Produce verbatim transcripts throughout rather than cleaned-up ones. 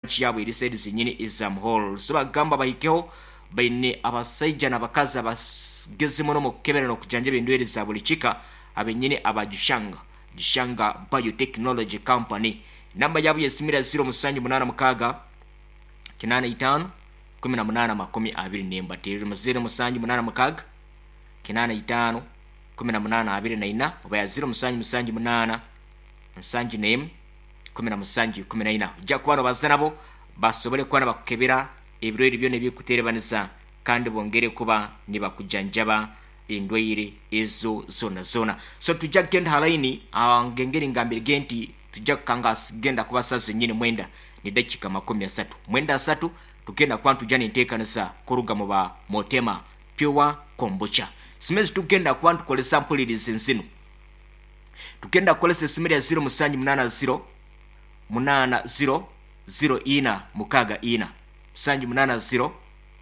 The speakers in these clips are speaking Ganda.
branch yabo eri side zinyini izam hall so bagamba bahikeho baine abasajja n'abakazi abagezemo no mukebera no kujanjaba endwere za buli kika abenyine abajishanga Gishanga Biotechnology Company. Namba yabo yesimira zero musanju munana mukaga kinana itano kumi na munana makumi abiri nemba teri zero musanju munana mukaga kinana itano kumi na munana abiri na ina oba ya zero musanju musanju munana musanju name kumi na musanju kumi na ina ja kwano bazanabo basobole kwana bakukebera ebirori byo nebikuterebanisa kandi bongere kuba nibakujanjaba indwaire ezo zona zona so tujja genda halaini ngengeri ngambiri genti tujja kanga genda kubasaze nyine mwenda ni dakika makumi asatu mwenda asatu tugenda kwantu jani ntekanisa kuruga mu ba Motema Pure Kombucha simezi tugenda kwantu kole sample lizinzino tugenda kolesa simiri ya zero musanyi munana zero munana zero zero ina mukaga ina musanyi munana zero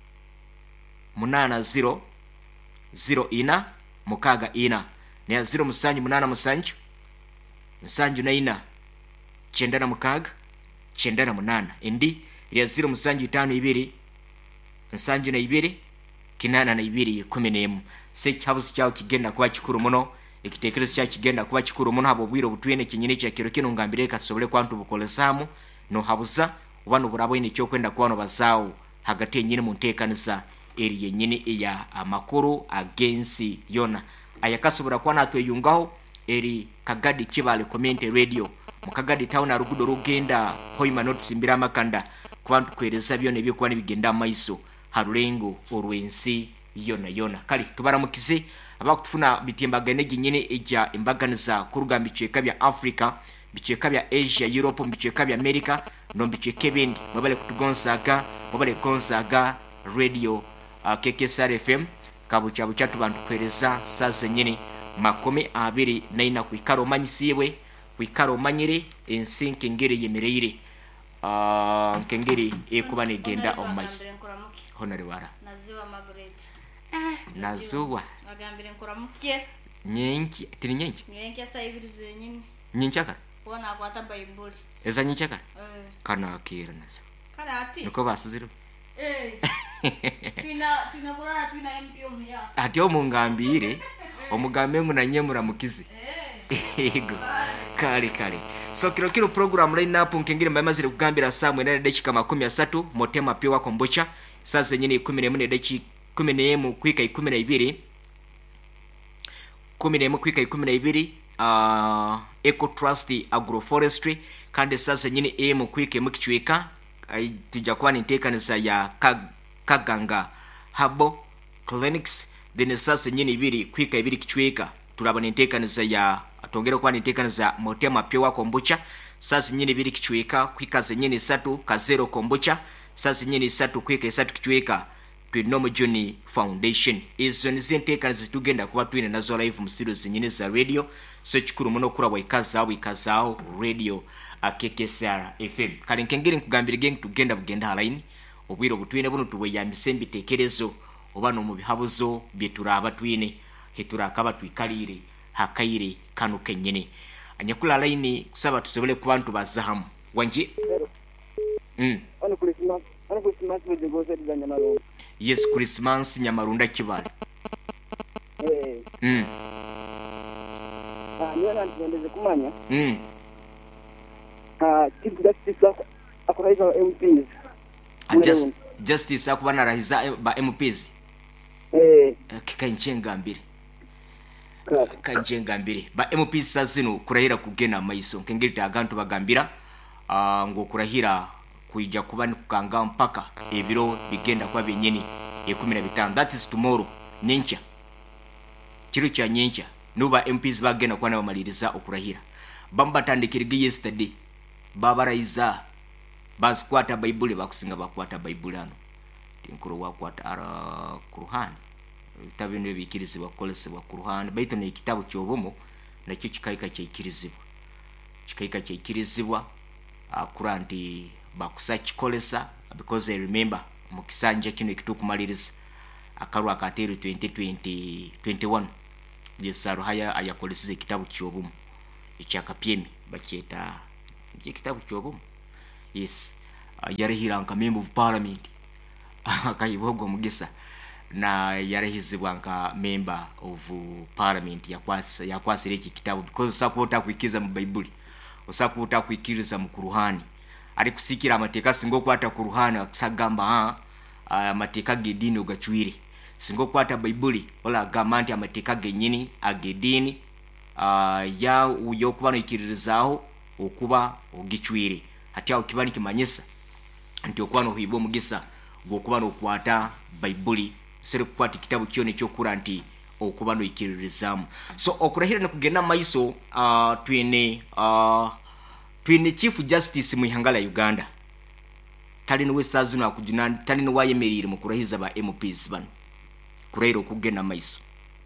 munana zero zero ina mukaga ina ne ya zero musanju munana musanju musanju na ina chenda na mukaga chenda na munana indi ya zero musanju itano ibiri musanju na ibiri kinana na ibiri kumi n'emu se cyabuze cyawo kigenda kuba kikuru muno ikitekerezo cya kigenda kuba kikuru muno habo bwiro butwene kinyine cya kiro kino ngambire kasobole kwantu bukolesamu no habuza ubano burabo ine cyo kwenda kwano bazawo hagati nyine mu ntekanisa eri yenyine iya amakuru agensi yona ayakasobora kwa natwe yungaho eri Kagadi Kibale Community Radio mu Kagadi town arugudo rugenda hoima not simbira makanda kwantu kwereza byone byo kwani bigenda maiso harulengo orwensi yona yona kali tubaramukize abakutufuna bitimbagane ginyine ejya imbaganiza kuruga mbiceka bya Africa biceka bya Asia Europe biceka bya America no biceka bindi mabale kutugonsaga mabale konsaga radio Uh, K K S R F M kabucha bucha tubantu kwereza saze nyini makumi abiri na ina kwikaro manyisiwe kwikaro manyire ensi nkengeri yemereire uh, nkengeri ekuba negenda omais honore wara naziwa Margaret eh nazuwa agambire nkuramukie nyenki tiri nyenki nyenki asa ibiri zenyini nyenchaka wana kwata Bible eza nyenchaka eh kana akira nazo kana ati nuko basiziro eh Tuna tuna bora tuna M P O mya. Ati omungambire omugambe ngunanye muramukize. Eh. Ego. Kale kale. So kilo kilo program line up nkengire mbamazire kugambira samwe na dakika makumi asatu Motema Pure Kombucha sasa nyine kumi n'emu dakika kumi n'emu kwika kumi na ibiri kumi n'emu kwika kumi na ibiri uh Eco Trust Agroforestry kandi sasa nyine emu kwika mu kichweka tujja kwani ntekanisa ya kag Kaganga Habo Clinics then sasa nyine ibiri kwika ibiri kichweka turabona ntekanisa ya atongera kwani ntekanisa Motema Pure Kombucha sasa nyine ibiri kichweka kwika zenyine satu ka zero kombucha sasa nyine satu kwika satu kichweka Twinomo Johnny Foundation izo nizentekanisa tugenda kuba twine nazo live mu studio zenyine za radio so chikuru muno kura waikaza wikazao radio K K S R F M kale nkengere nkugambira geng tugenda bugenda halaini obwiro butwine buno tuwe yamisembi tekerezo obano mu bihabuzo byeturaba twine heturakaba twikalire hakaire kanu kenyene anyakula line kusaba tusobole kubantu bazahamu wanje mm ono Christmas ono Christmas wejogoze Nyamarunda yes Christmas Nyamarunda Kibale eh mm ah niona ndendeze kumanya mm ah Chief Justice akoraiza M Ps just justice akubana rahiza ba M Ps eh kikanjenga mbiri kanjenga mbiri ba M Ps sazino kurahira kugena maiso nkengirita agantu bagambira uh, ngo kurahira kuija kubani kukanga mpaka ebiro bigenda kwa benyeni e kumi na bitano that is tomorrow nyencha kiro cha nyencha nuba M Ps bagenda kwa na maliriza okurahira bamba tandikirigi yesterday babaraiza bas kwata Bible bakusinga bakwata Bible ano tinkuru wakwata ara Qur'an tabino bikirizibwa kolesebwa Qur'an baito ne kitabu cyobomo nakyo kikaika cyekirizibwa kikaika cyekirizibwa Qur'an ndi bakusachi kolesa because I remember mukisanje kino kitukumaliriza akarwa kateru twenty twenty twenty-one yesaru haya ayakolesize kitabu cyobomo icyaka pyemi bakyeta iki kitabu cyobomo yes uh, yarihira nka member of parliament akayibogwa mugisa na yarihizibwa nka member of parliament yakwasa yakwasira iki kitabu because supporta kwikiza mu Bible osapota kwikiriza mu Kuruhani ari kusikira amateka singo kwata Kuruhani akusagamba ha amateka gedini ugachwire singo kwata Bible ola gamanti amateka genyini agedini uh, ya uyo kubano ikirizaho okuba ogichwire hatya okibani kimanyisa nti okwano hibo mugisa gokubano okwata Bible sere kwata kitabu kyone kyokura nti okubano ikirizamu so okurahira ne kugenda maiso uh, twine uh, twine Chief Justice mu ihangala Uganda talino wesazuno akujuna talino wayemerire mu kurahiza ba M Ps bano kurahira okugenda maiso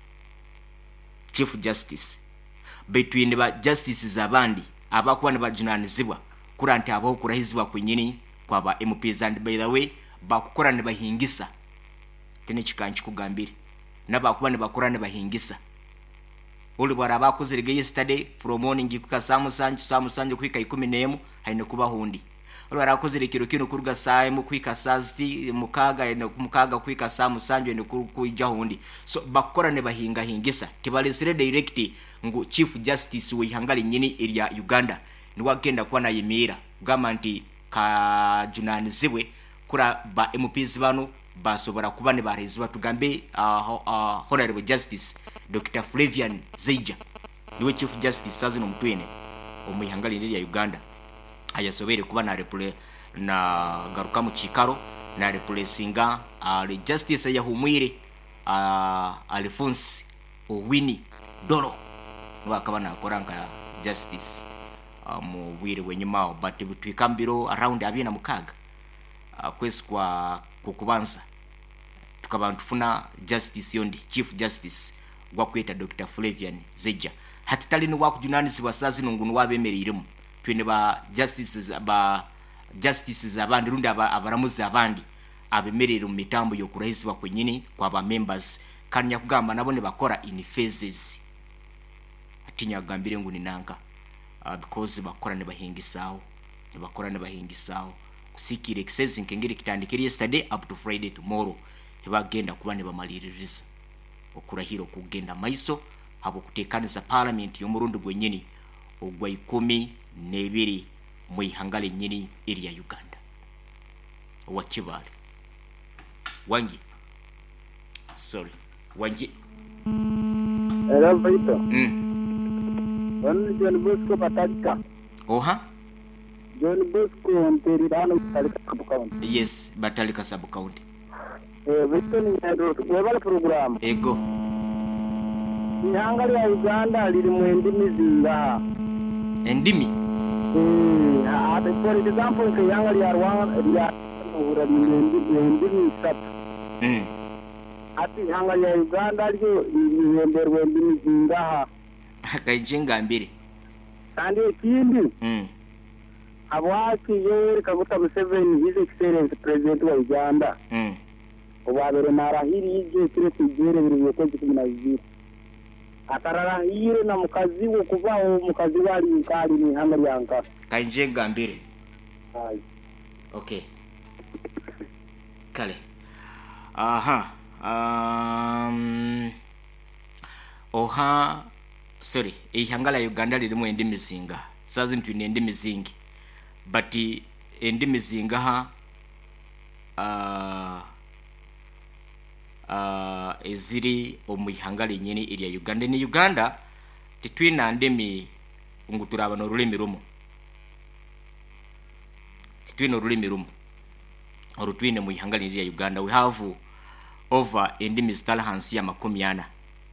Chief Justice between ba justices abandi abakuba ne bajunanizibwa kuranti abaho kurahizibwa kwenyini kwa ba M Ps and by the way bakukora ne bahingisa tene chikanchi kugambira nabakuba ne bakora ne bahingisa uli bara bakozerege yesterday from morning kuka samusanju samusanju kwika ikumi n'emu haine kuba hundi uli bara bakozere kiro kino kuruga saa mu kwika saziti mukaga ene mukaga kwika samusanju ene kuija hundi so bakora ne bahinga hingisa tibalesere direct ngo Chief Justice we hangali nyini area Uganda ni wagenda kwa na yimira gamanti ka junanizibwe kura ba M Ps bano basobora kuba ne barezwa tugambe uh, uh, Honorable Justice Doctor Flavian Zeija niwe Chief Justice sazuno mutwene omuyihangali ndiri ya Uganda ayasobere kuba na repule na garuka mu Chikaro na replacinga uh, the Justice ya humwire uh, Alphonse Owini Dolo wakaba na koranka Justice uh, mu wire wenyimao but butwikambiro around abina mukaga uh, kwesi kwa kukubanza tukabantu funa Justice yondi Chief Justice gwakweta Doctor Flavian Zeija hatitali ni wakujunanisi wasazi nungunu wabemeririmu twene ba justices ba justices abandi rundi abaramuzi abandi abemerere mu mitambo yo kurahizwa kwenyini kwa ba members kanya kugamba nabone bakora in phases atinya gambire nguni nanka uh, because bakora ne bahingisaho ne bakora ne bahingisaho kusikire excess nkengiri kitandikiri yesterday up to Friday tomorrow hebagenda kuba ne bamaliririza okurahiro kugenda maiso abo kutekaniza parliament yo murundi gwenyini ogwa ikumi nebiri mu ihangale nyini iri ya Uganda wakibale wangi sorry wangi Hello Vito mm Wani John Bosco Batalika oha John Bosco Onterirano Batalika sub county yes Batalika sub county eh Vito ni ndo webale program ego ihangale ya Uganda liri mu endimi zinga endimi mm ah for example ke ihangale ya Rwanda ya ura ni endimi sap mm ati ihangale ya Uganda lyo ihemberwe endimi zinga akayinga mbere kandi ikindi mm abwaki Yoweri Kaguta Museveni his excellence president wa Uganda mm ubabere narahiri ije kire tugere biri yokoje kumina bibiri atararahire na mukazi wo kuvaho mukazi wali nkali ni hamari yanka kayinga mbere hai okay kale aha um oha sorry ihangala Uganda lirimo endimi zinga sazi ntwine endimi zingi but endimi zinga ha uh, uh, eziri omuyihangala nyini iri ya Uganda ni Uganda titwina ndimi nguturaba no rulimi rumo titwina rulimi rumo orutwine muyihangala iri ya Uganda we have over endimi zitalahansi ya makumi ana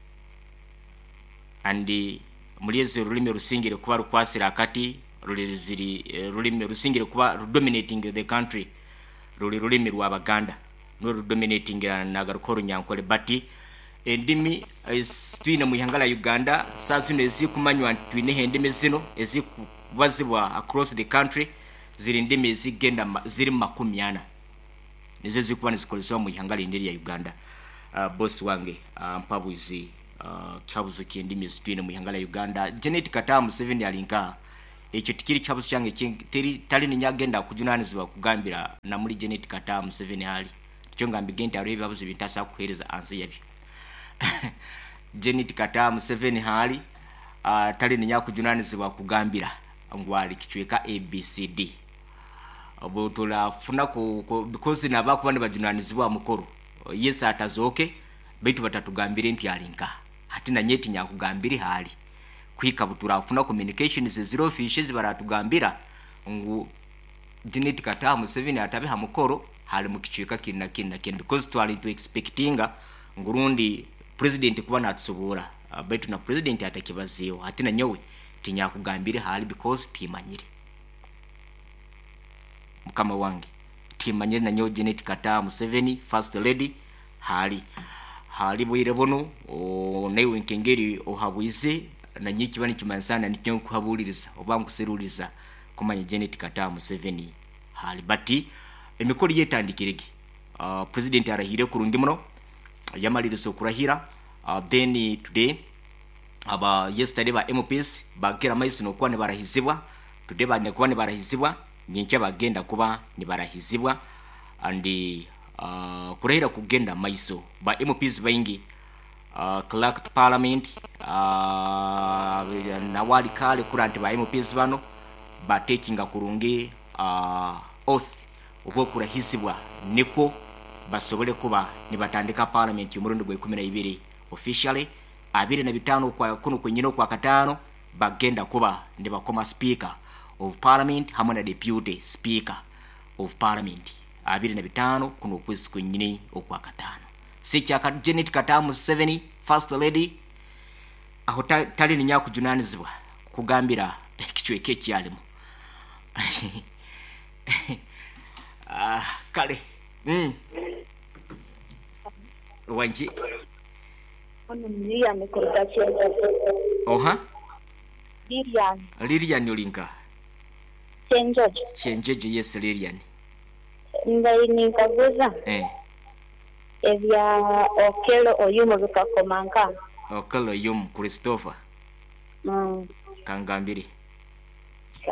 andi muliyeze rulimi rusingire kuba rukwasira akati ruliziri rulimi rusingire kuba dominating the country ruli rulimi rwa Baganda no dominating na garukoro nyankole bati endimi twine muyihangala Uganda sasino ezikumanywa twine endimi zino ezikubazibwa across the country ziri ndimi zigenda ziri makumi ana nizo zikuba nizikoleswa muyihangala ndiri ya Uganda uh, boss wange uh, mpabuzi uh, kyabuzo kyendimi twine muyihangala Uganda Janet Katamu seven yalinka ekyo tikiri kyabuzi kyange teri tali ninyagenda kujunanizibwa kugambira na muri Janet Kata Museveni hali kyo ngambi gente ari bibabuzi bitasa kuhereza ansi yabyo Janet Kata Museveni hali uh, tali ninyakujunanizibwa kugambira ngwali kichweka A B C D abo tulafuna ku, ku because nabakuba ne bajunanizibwa mukoro yes atazoke baitu batatugambire nti alinka hati na nyeti nyakugambiri hali kwika buturafuna communications zero fishes baratugambira ngu Janet Kata Museveni atabiha mukoro hali mukichweka kinna kinna kin because twali to expectinga ngurundi president kuba natsobora uh, baitu na president atakibaziyo hati na nyowe tinyakugambire hali because timanyire mukama wange timanyire na nyowe Janet Kata Museveni first lady hali hali bwire bono o newe nkengeri ohabwize na nyiki bani kimansana nikyo kuhabuliriza obankuseruriza kumanya Janet Kata Museveni hali bati emikoli yetandikirege uh, president arahire kurundi muno yamalirizo kurahira uh, then today aba yesterday ba M Ps bagera maisi no kwa ne barahizibwa today ba ne kwa ne barahizibwa nyinke bagenda kuba ni barahizibwa andi uh, kurahira kugenda maiso ba M Ps baingi uh, clerk to parliament uh, na wali kale kuranti ba M Ps bano ba takinga kurungi uh, oath ubwo kurahizibwa niko basobole kuba nibatandika parliament y'umurundi gwe kumi na ibiri officially abiri na bitano kwa kuno kwenyino kwa katano bagenda kuba ndibakoma speaker of parliament hamwe na deputy speaker of parliament abiri na bitano kuno kwesi kwenyine okwa katano sicha ka Janet Kata Museveni first lady aho tali ni nyaku junanizibwa kugambira kichweke kyalimo ah kale mm wanji ono Lilian kuruka chenje oha Lilian Lilian Olinka chenje chenje yes Lilian ngai ni kabuza eh evya Okelo Oyumu bikakomanka Okelo Oyumu Christopher mm kangambiri ya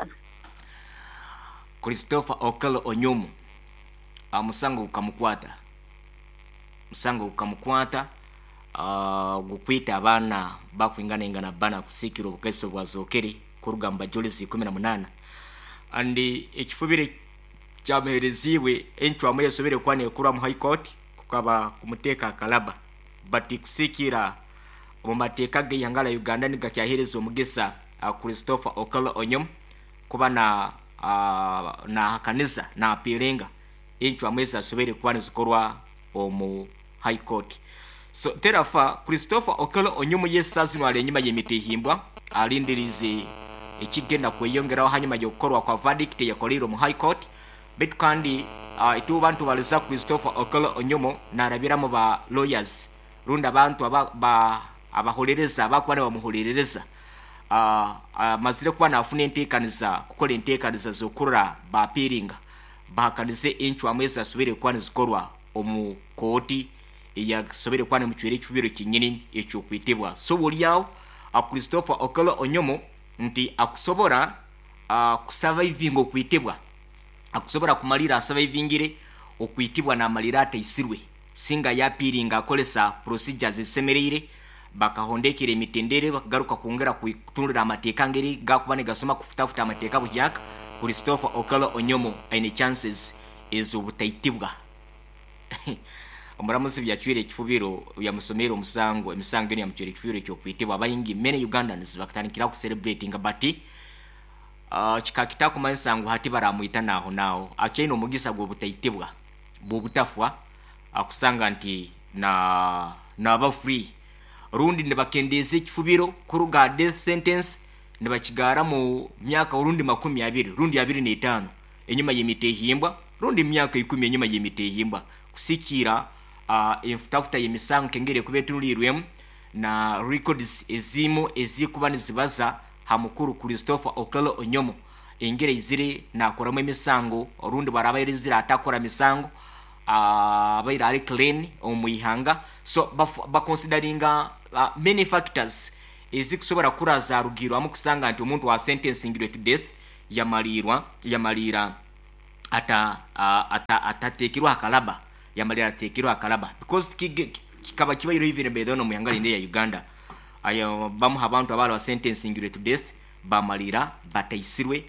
Christopher Okelo Oyumu amusango ukamukwata musango ukamukwata uh, gukwita abana bakwingana ingana bana kusikiro bukeso bwazokeri kurugamba Julius kumi na munana andi ekifubire kyamereziwe entwa moya sobere kwane kura mu high court kukaba kumuteka kalaba bati kusikira mu mateka ge yangala Uganda ni gakyaherezo mugesa uh, Christopher Okelo Oyumu kuba na uh, na kanisa na apirenga entwa moya sobere kwane zikorwa omu high court so terafa Christopher Okelo Oyumu yesazino ali nyuma yemitihimbwa alindirize ekigenda kweyongeraho hanyuma yokorwa kwa verdict yakoliro mu high court bit kandi uh, itu bantu baliza Christopher Okelo Oyumu narabira mu ba lawyers runda bantu aba ba abaholereza abakwane bamuholereza uh, uh, mazire kwa nafune entekaniza kukola entekaniza zokurura ba piringa bakanize inchu amweza subire kwani zikorwa omu koti ya sobere kwani muchwere kibiro kinyini echo kwitibwa so boliao a Christopher Okelo Oyumu nti akusobora uh, kusurviving okwitibwa akusobora kumalira survivingire okwitibwa na malira ataisirwe singa ya piringa akolesa procedures esemerere bakahondekire mitendere bakagaruka kuongera kutunira amateka ngeri gakubane gasoma kufutafuta amateka bujyaka Christopher Okelo Oyumu any chances is obutaitibwa omuramusi byachwire kifubiro ya musomero musango emisango ni amchwire kifubiro cyo kwitibwa abayingi many Ugandans bakatanikira ku celebrating bati uh, chikakita ku mansango hati baramuita naho naho achaino mugisa gwo butaitibwa bo butafwa akusanga nti na na ba free rundi ne bakendeze kifubiro kuruga death sentence ne bakigara mu myaka urundi makumi abiri rundi abiri ne tano enyuma yemitehimbwa rundi myaka ikumi enyuma yemitehimbwa kusikira uh, inftafuta yemisango kengere kubetulirwem na records ezimu ezikubani zibaza hamukuru Christopher Okelo Oyumu engere izire nakoramo emisango rundi barabayizira atakora misango uh, bayira ari clean omuyihanga so ba, ba consideringa uh, many factors ezikusobora kuraza rugiro amukusanga nti omuntu wa sentencing to death yamalirwa yamalira ata uh, ata atatekirwa akalaba yamalira atekirwa akalaba because kikaba kibayiro even bedono muyangala inde ya Uganda ayo bamu abantu abalo wa sentencing to death bamalira bataisirwe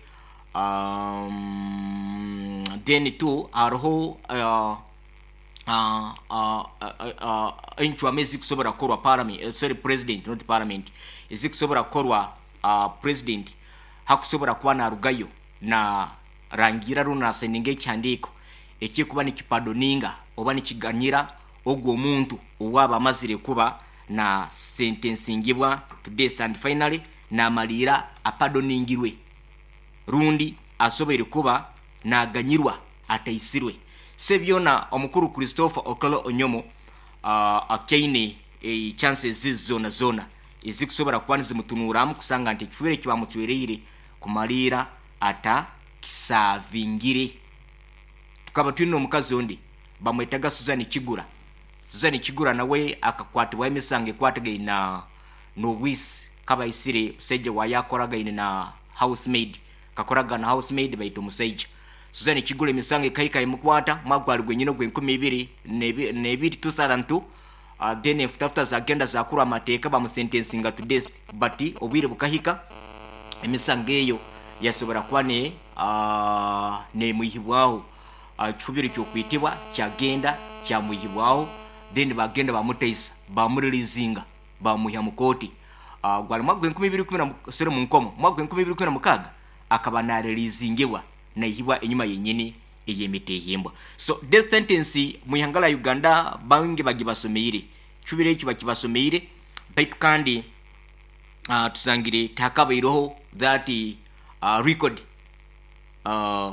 um then too aroho uh, uh, uh, uh, uh, inchu amezi kusobora korwa parliament uh, sorry president not parliament ezikusobora korwa uh, president hakusobora kuba na rugayo na rangira runa seninge cyandiko ekikuba ni kipadoninga oba ni kiganyira ogwo muntu owaba amazire kuba na sentencingibwa to death and finally na malira apadoningirwe rundi asobere kuba na ganyirwa ataisirwe sebyona omukuru Christopher Okolo Onyomo uh, akaine e chances zizona zona ezikusobora kwaniza mutunura amukusanga nti kifure kiba mutwerere kumalira ata kisavingire tukaba twino omukazi ondi bamwetaga Suzanne Kigura Suzanne Kigura nawe akakwatibwa emisange kwatege na no wis kaba isire seje wayakoraga ine na housemaid kakoraga na housemaid baito museje Suzanne Kigura emisange kaika imukwata magwali gwenyino gwe nkumi ibiri nebiri two thousand two uh, then if after za agenda za kura mateka ba sentencing to death but obire bukahika emisange eyo yasobora kwane uh, ne muhibwaho uh, chubiri cyo kwitibwa cyagenda cya muhibwaho then bagenda bamutaisa bamurilizinga bamuhya mukoti uh, gwali magwe nkumi ibiri kumi na sere mu nkomo magwe nkumi ibiri kumi na mukaga akaba na releasingiwa na ihibwa enyuma yenyini eyemite himbwa so death sentence muyangala Uganda bangi bagibasomeyire chubire cyo bakibasomeyire bait kandi uh, tusangire takabairoho that uh, record uh,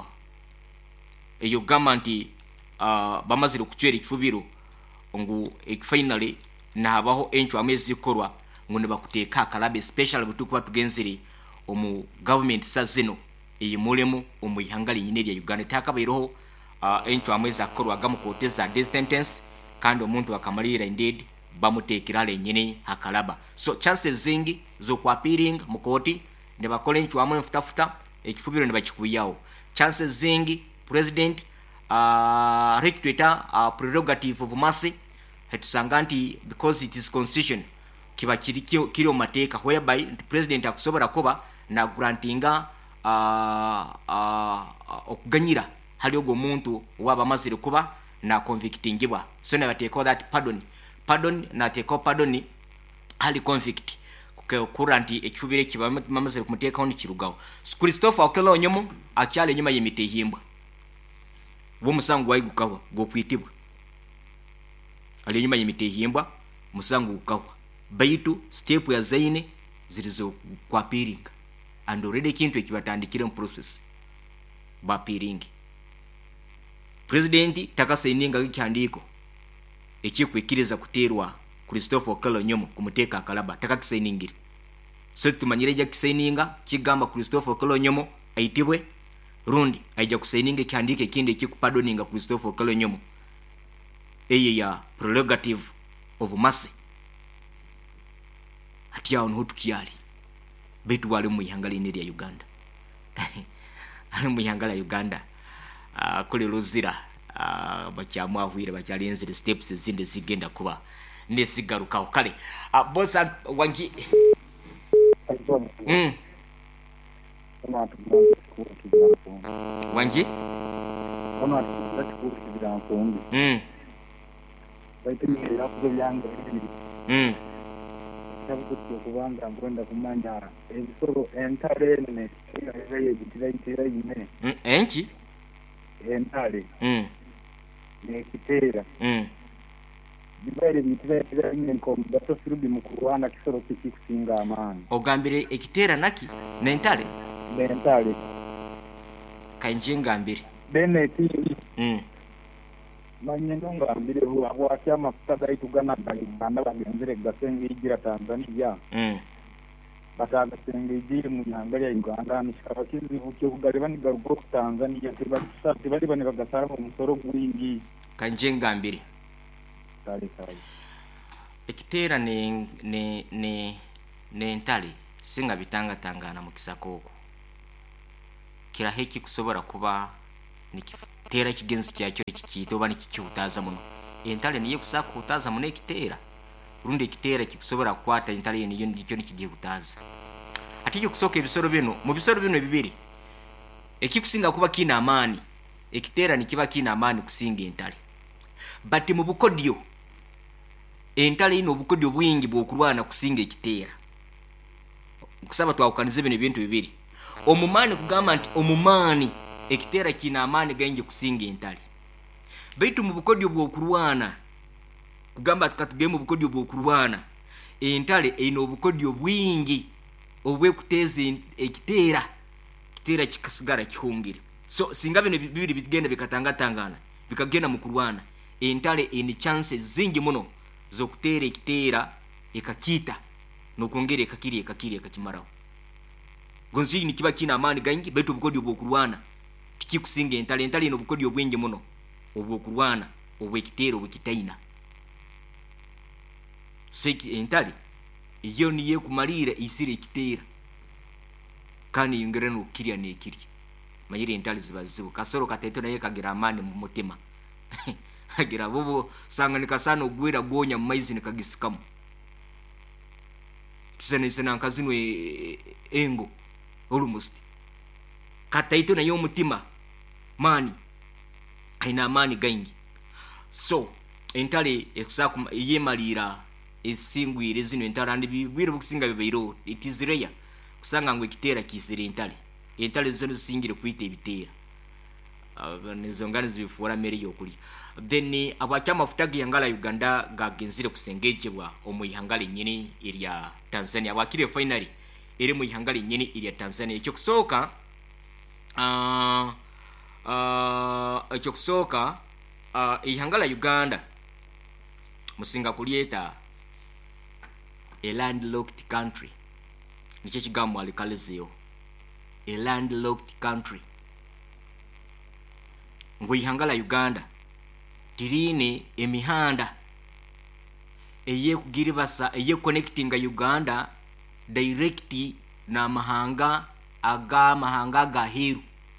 eyo gamanti uh, bamazire kucwera ikifubiro ngu finally na habaho encho amezi korwa ngone bakuteka akalabe special butukuba tugenzire omu government sazino iyi mulemu omu ihangali nyine ya Uganda takabairoho uh, encho amezi akorwa gamukoteza death sentence kandi omuntu akamalira indeed bamutekirale nyine akalaba so chances zingi zo kwa appealing mukoti ne bakole encho amwe mfutafuta ekifubiro ne bakikuyawo chances zingi president uh rector uh, prerogative of mercy hetusanga nti because it is constitution kiba kiri kiri mateka whereby the president akusobora kuba na grantinga uh, uh, okuganyira hali ogwo muntu waba mazire kuba na convictingibwa so ne bateka that pardon pardon na teko pardon hali convict kuranti ekubire kiba mamazire kumuteka on kirugawo Christopher Okelo Onyomo akyale nyuma yemite himbwa wo musangu wayigukawa go kwitibwa ali nyuma yemite himbwa musangu ukawa baitu step ya zaine zilizo kwa peering and already kintu ekibatandikire mu process ba peering president takasaininga ikyandiko ekikwikiriza kuterwa Christopher Okelo Onyomo kumuteka akalaba takakisainingira so tumanyire ja kisaininga kigamba Christopher Okelo Onyomo aitibwe rundi aija kusaininga kyandike kinde ekikupadoninga Christopher Okelo Onyomo eye ya prerogative of mercy ati yao nhutukiyali betu wale mu ihangala ineri ya Uganda ale mu ihangala Uganda uh, kule luzira uh, bakyamwa hwire bakyalinzire steps zinde zigenda kuba nesigaruka kale uh, bosa wangi mm wangi ona tukukira mpungi mm baitu ni yakuzo byanga mm yakuzo kubanga ngronda kumanyara ebisoro entare ne yaye bitira itira yine mm enki entare mm ne kitera mm bibaire bitira itira yine ko bato firudi mukurwana kisoro kikusinga amani ogambire ekitera naki nentale mentale kanjenga mbiri beneti mm manyengo ngambire huwa kwa kyama kutada itugana baganda bagenzere gasenge igira Tanzania mm bataga senge igira mu nyangari ya Uganda nishikaba kizi vucyo kugareba ni garugo Tanzania tibasati bali bane bagasara mu musoro gwingi kanjenga mbiri kale kale ekitera ne ne ne n'entale singa bitangatangana mu kisako okwo kiraho ekikusobola kuba nikiteera kigenzi kyakyo ekikiyita oba nikikihutaaza muno. Entale niyo ekusobola kuhutaaza muno ekiteera rundi ekiteera kikusobola kukwata entale ye niyo nikyo nikigihutaaza. Ate ekyo kusooka ebisolo bino mu bisolo bino bibiri ekikusinga kuba kiina amaani ekiteera nikiba kiina amaani kusinga entale. But mu bukodyo entale ino obukodyo bwingi bw'okulwana kusinga ekiteera. Kusaba twawukanize bino ebintu bibiri. Omumaani kugamba nti omumaani ekiteera kiina amaani gaingi kusinga entale. Baitu mu bukodyo bw'okulwana kugamba tukatugemu mu bukodyo bw'okulwana entale ino obukodyo bwingi obwekuteeza ekiteera ekiteera kikasigara kihungire. So singa bino bibiri bigenda bikatangatangana bikagenda mu kulwana entale ine chances zingi muno zokuteera ekiteera ekakiita n'okwongera ekakiri ekakiri ekakimaraho. Gonzi ni kiba kina amaani gaingi baitu obukodyo bw'okulwana tikikusinga entale. Entale ino obukodyo bwingi muno obw'okulwana obw'ekiteera obw'ekitaina. Seki entale iyo niye kumalira isire ekiteera kandi yongera n'okukirya n'ekirya. Manyire entale zibazibu kasoro kateto naye kagira amaani mu mutima agira bobo sanga nikasana ogwera gonya mu maizi nikagisikamu kisene sene nkazinwe engo almost kataito nayo mutima mani aina amani gaingi. So entale ekusaku yemalira esingwire zino entale andi bibwire bukusinga bibeiro it is rare kusanga ngwe kitera kisire entale entale zino zisingire kwita ebiteera nizongana zibifuura meri yokuli. Then abachama futagi yangala Uganda gagenzire kusengejebwa omuyihangale nyini irya Tanzania abakire finally iri muyihangale nyini irya Tanzania. Ekyo kusoka uh, uh, ekyo kusoka uh, ihangala Uganda musinga kulieta a landlocked country nicho kigambo alikalezeyo a landlocked country. Ngwihangala Uganda tirine emihanda eye kugiribasa eye connecting Uganda direct na mahanga aga mahanga gahiru.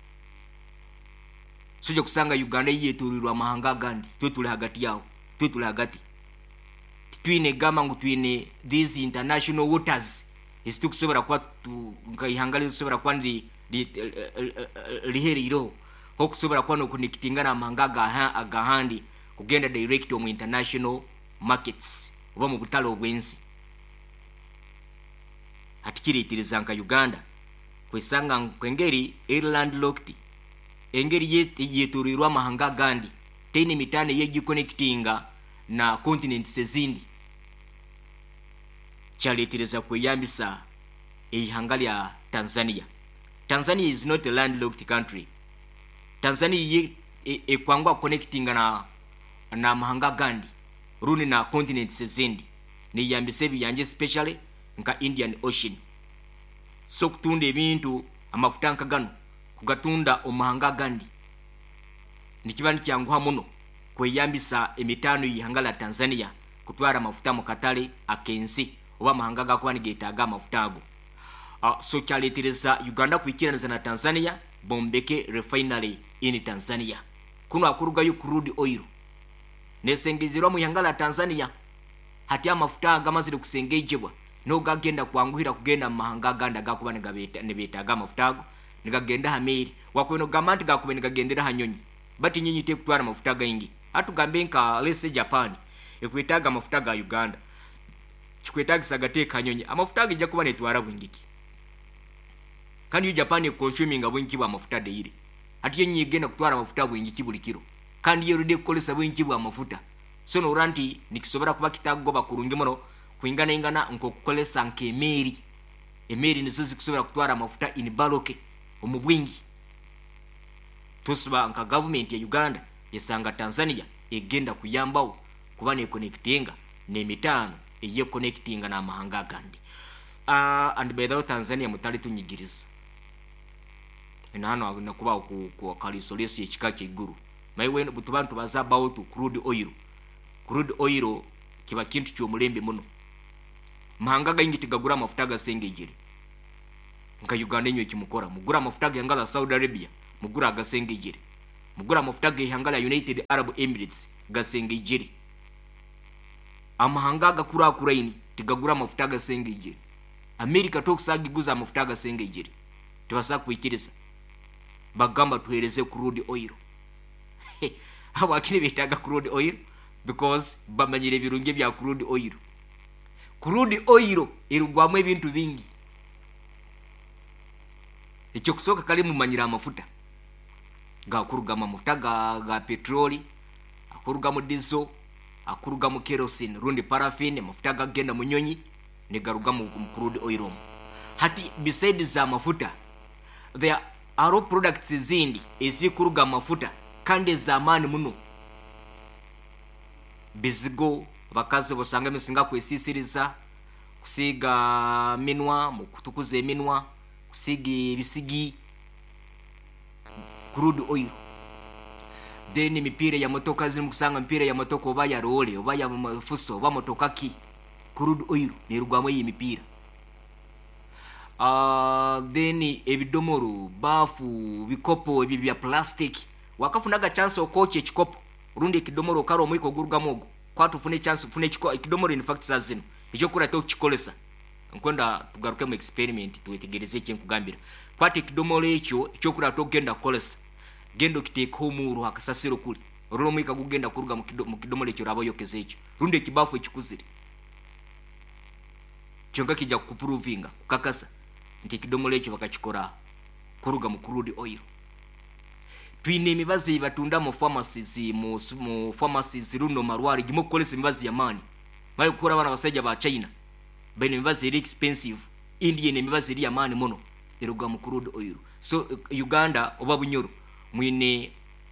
Suje kusanga Uganda yeturirwa mahanga gandi twetule hagati yao twetule hagati twine gama ngutwine these international waters isitukusobora kwa ngayihangala isobora kwa ndi liheriro okusobora kwa no connectingana amahanga agahandi kugenda direct mu international markets oba mu butalo obwensi. Atikiriitiriza nka Uganda kwesanga kwengeri Ireland locked engeri yeturirwa amahanga gandi tene mitane yeji connectinga na continents ezindi chaletereza kweyambisa eihanga lya Tanzania. Tanzania is not a landlocked country. Tanzania ye ekwangwa e connectinga na na mahanga gandi runi na continents ezindi ni yambise biyanje especially nka Indian Ocean. So kutunda ebintu amafuta nkagano kugatunda omahanga gandi nikibani kyanguha muno kweyambisa emitano yihangala Tanzania kutwara mafuta mu katale akensi oba mahanga gakuba nigeetaga amafuta ago. Uh, so kyaletereza Uganda kwikiraniza na Tanzania Bombeke refinery in Tanzania kuno akurugayo crude oil nesengezerwa mu yangala Tanzania hati amafuta agamazire kusengejebwa no gagenda kwanguhira kugenda mahanga ganda gakuba nigabeta nebetaga amafuta ago nigagenda hameri wakweno gamanti gakuba nigagendera hanyonyi bati nyinyi te kutwara mafuta gaingi atugambe nka lese Japan ekwetaga mafuta ga Uganda kikwetagisa gateka hanyonyi amafuta agija kuba netwara bwingiki kandi Japan consuming abwinki bwa mafuta deire ati yenyi igenda kutwara mafuta bwingiki buli kiro kandi yerude kukolesa bwinki bwa mafuta so no ranti nikisobora kuba kitago bakurungi muno kuingana ingana nko kukolesa nke emeri emeri nizo zikusobora kutwara mafuta in baloke omubwingi tusiba nka government ya Uganda yesanga Tanzania egenda kuyambawo kuba ne connectinga ne mitano eye connectinga na mahanga gandi. Uh, and by the way Tanzania mutali tunyigiriza ina hano nakuba ku ku kalisolesi ekikake iguru maiwe butubantu bazaba out crude oil crude oil kiba kintu kyo mulembe muno mahanga gayingi tigagura amafuta gasengejere nka Uganda enyo kimukora mugura amafuta gangala Saudi Arabia mugura gasengejere mugura amafuta gehangala United Arab Emirates gasengejere amahanga gakura kuraini tigagura amafuta gasengejere America tokusagi guza amafuta gasengejere tibasa kwikiriza bagamba tuhereze crude oil aba akini bitaga crude oil because bamanyire birunge bya crude oil crude oil irugwamo ebintu bingi ekyo kusoka kali mumanyira amafuta gakuruga amafuta ga, ga petroli akuruga mu diesel akuruga mu kerosene rundi paraffin amafuta gagenda munyonyi ne garuga mu crude oil hati besides amafuta there are products zindi ezikuruga amafuta kandi zamani muno bizigo bakaze bosanga misinga kwesisiriza kusiga minwa mu kutukuza eminwa kusiga bisigi crude oil then mipira ya motoka ziri kusanga mipira ya motoka oba ya role oba ya mafuso oba motoka ki crude oil nirugwamo iyi mipira uh, then ebidomoro bafu bikopo ebi bya plastic wakafunaga chance okoche chikopo rundi kidomoro karo mwiko gurugamogo kwatufune chance fune chiko ikidomoro in fact sazino ijo kura to chikolesa nkwenda tugaruke mu experiment tuwetegereze cyo kugambira kwati kidomoro ekyo cyo kura to genda kolesa gendo kiteka homuru hakasasiro kuli rolo mwika kugenda kuruga mu kidomoro ekyo rabo yokeze ekyo rundi kibafu ekikuzire cyonga kijja kuprovinga kukakasa nti kidomoro ekyo bakachikora kuruga mu crude oil twine emibazi batunda mu pharmacies mu, mu pharmacies runo marwari gimo kolesa emibazi ya mani bayo kora abana basajja ba China bene emibazi eri expensive Indian emibazi eri ya mani mono eruga mu crude oil so uh, Uganda oba bunyoro mwine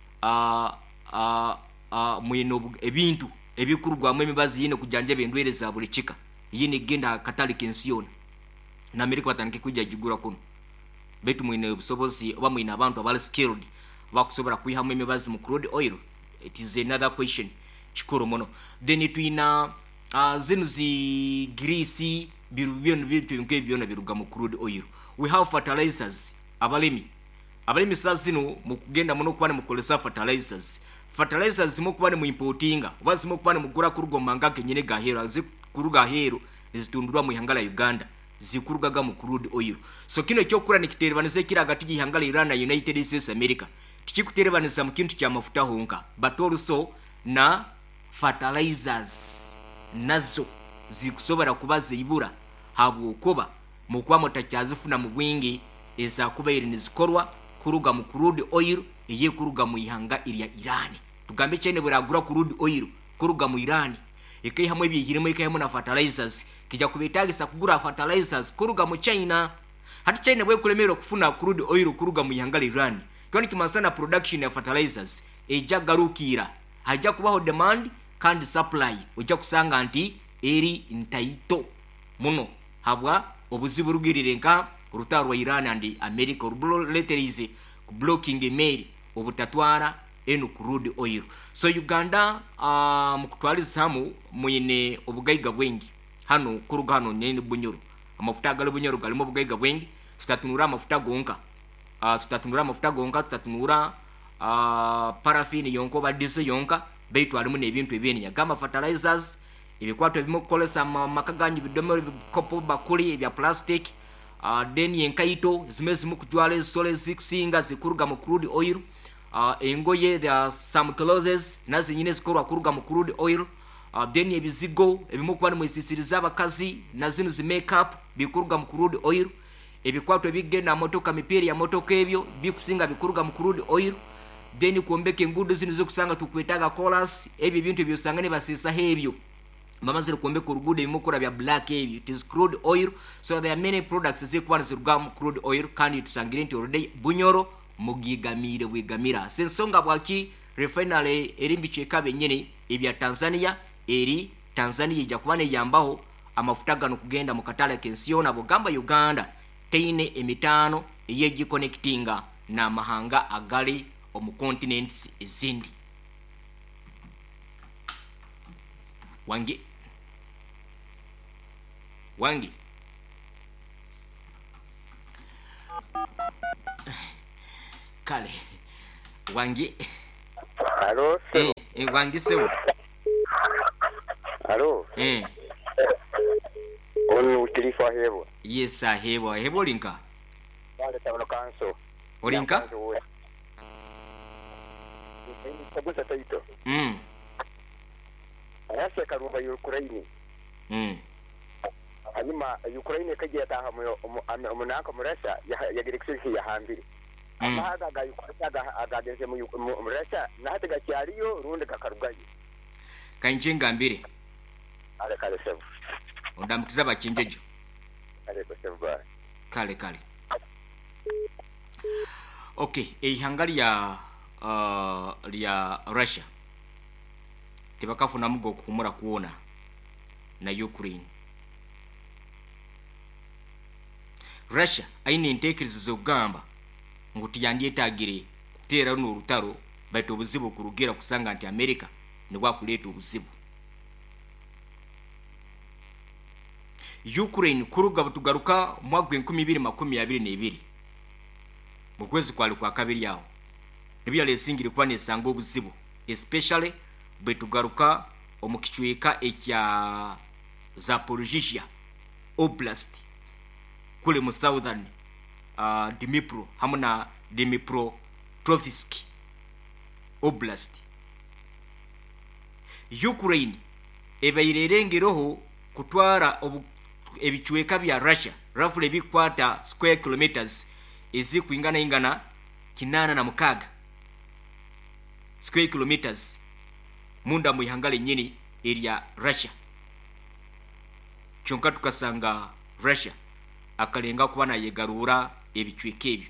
a uh, a uh, uh, mwine ebintu ebikurugwa mu emibazi yine kujanja bendwere za buli chika yine genda katali kensiona na America batanike kujja jigura kuno betu mwine obusobozi oba mwine abantu abali skilled bakusobora kwihamu emibazi mu crude oil. It is another question chikoro mono then twina uh, zinu zi grease biru byonu bitu nke byona biruga mu crude oil. We have fertilizers abalimi abalimi sazino mu kugenda mono kwane mu kolesa fertilizers fertilizers mu kwane mu importinga obazi mu kwane mu gura kurugo mangake nyine gahero zikuruga hero zitundurwa mu ihangala Uganda zikurugaga mu crude oil. So kino cyo kura nikiterebanise kiragati gihangala Iran na United States America tikikuterebanisa mu kintu kya mafuta honka but also na fertilizers nazo zikusobora kubaza ibura habu kuba mu kwa mutacyazifuna mu bwingi eza kuba irini zikorwa kuruga mu crude oil iye kuruga mu ihanga iriya Iran tugambe cyane buragura crude oil kuruga mu Iran ikai hamwe byigirimo ikai hamwe na fertilizers kijya kubitagisa kugura fertilizers kuruga mu China hati China bwe kulemero kufuna crude oil kuruga mu ihanga Iran kwani kimasana production ya fertilizers eja garukira haja kubaho demand kandi supply ujja kusanga anti eri ntaito muno habwa obuzibu rugirire nka urutaro wa Iran and America leterize blocking email obutatwara enu crude oil. So Uganda uh, mukutwaliza hamu mwine obugaiga bwengi hano kuruga hano nyene bunyoro amafuta galo bunyoro galimo obugaiga bwengi tutatunura amafuta gonka uh, tutatunura amafuta gonka tutatunura uh, paraffin yonko ba diesel yonka beitu alimu nebintu ebeni ya gamba fertilizers ebikwato ebimo kolesa makaganyi bidomero bikopo bakuli ebya plastic uh, then yenkaito zimezi mukujwale sole zikusinga zikuruga mu crude oil uh, engoye there are some clothes nazi nyine zikorwa kuruga mu crude oil uh, then ebizigo ebimo kubani mwisisiriza abakazi nazino zi makeup bikuruga mu crude oil ebikwato ebigenda motoka mipiri ya motoka ebyo bikusinga bikuruga mu crude oil then kuombeke ngudu zino zo kusanga tukwetaga collars ebi bintu byosanga ne basisa hebyo mamazire kuombeka urugude imukura bya black ebyo it is crude oil. So there are many products zikuba ziruga mu crude oil kandi tusangire nti already bunyoro mugigamire bwegamira sensonga bwaki refinery erimbiche kabe nyene ebya Tanzania eri Tanzania ija kubane yambaho amafuta gano kugenda mu katale kensiona bogamba Uganda teine emitano yeji connectinga na mahanga agali omu continents ezindi wange wangi kale wangi Alo, eh, eh wangi sewo alo, eh onu utilifa hewa. yesa hebo hebo linka Wale tabano kanso. olinka Sabusa taito. mm Ayase karumba Ukraine. mm Hanyuma Ukraine kagiye taha mu umunaka murasha ya direction ya hambiri. Mm. Amaga ga Ukraine aga agagenze mu murasha nahate gacyariyo rundi kakarugaye. kanjinga mbiri Ale kale sevu. ondamukiza bakinjejo Ale ko sevu ba. kale kale okay eihanga lya uh, lya Russia tibakafuna mugo kukumura kuona na Ukraine. Russia aine entekerezo z'okugamba ngu tiyandyetagire kuteera runo olutalo baitu obuzibu kurugira kusanga nti America nibwakuleeta obuzibu. Ukraine kuruga butugaruka mwaka enkumi ibiri makumi abiri n'ebiri mu kwezi kwali kwa kabiri awo nibyo lesingire kuba nesanga obuzibu especially betugaruka omukichweka ekya Zaporizhzhia Oblast kule mu southern uh, Dnipro hamuna Dnipropetrovsk Oblast. Ukraine ebairerengeroho kutwara ebichweka bya Russia roughly bikwata square kilometers ezikuingana ingana kinana na mukaga square kilometers munda mu ihangale nyini area Russia. Chonka tukasanga Russia akalenga kuba na yegarura ebichweka ebyo.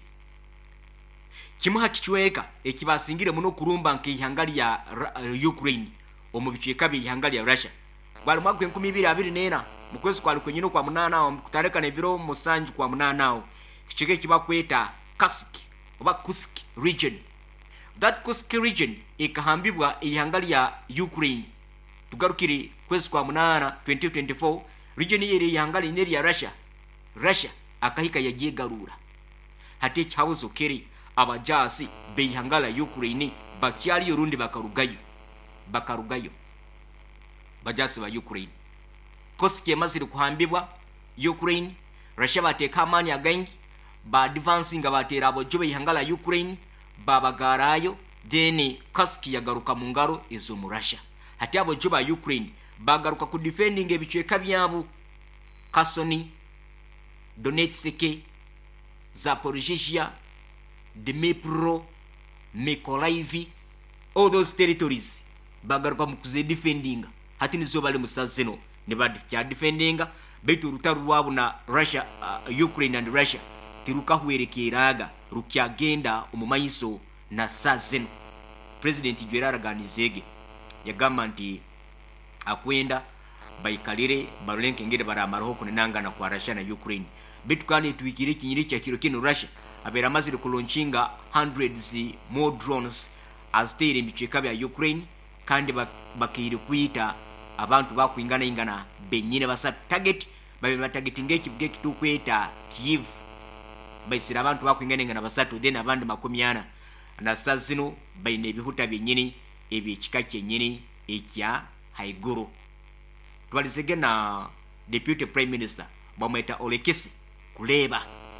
Kimuha kichweka ekibasingire muno kurumba nke ihangale ya uh, Ukraine omu bichweka bya ihangale ya Russia bali mwaka enkumi ibiri abiri n'ena mu kwezi kwali kwenyino kwa munana awo kutareka nebiro musanju kwa munana awo kichweka kibakweta Kursk oba Kursk region. That Kursk region ikahambibwa ihangale ya Ukraine tugarukiri kwezi kwa munana twenty twenty-four region yeri ihangale neri ya Russia Russia akahika yajegarura hati kihabuzo keri abajasi beihangala Ukraine bakyali yorundi bakarugayo bakarugayo bajasi ba Ukraine. Kursk yamazire kuhambibwa Ukraine Russia bateka amani agangi ba advancing abatera abojo beihangala Ukraine babagarayo then Kursk yagaruka mu ngaro izo mu Russia hati abojo ba Ukraine bagaruka ku defending ebichweka byabo Kherson, Donetsk, Zaporizhzhia, Dnipro, Mykolaiv, all those territories bagaruka mu kuze defending hati nizo bali musazeno ne badikya defending betu rutaru wabo na Russia uh, Ukraine and Russia tiruka huerekeraga rukyagenda omumaiso na sazeno. President Gerard Ganizege yagamba nti akwenda baikalire barulenke ngere baramaraho kunenangana kwa Russia na Ukraine betu kane twikire kinyiri kya kiro kino Russia abera mazire kulauncinga hundreds more drones as they mbicheka bya Ukraine kandi bakire kuita abantu bakwingana ingana benyine basa target babe batargeting ekibge tukweta Kiev baisira abantu bakwingana ingana basatu then abandi makumyana na sazino baine bihuta byenyini ebyekika kyenyini ekya haiguru. Twalizege na Deputy Prime Minister bamweta Olekisi Kuleba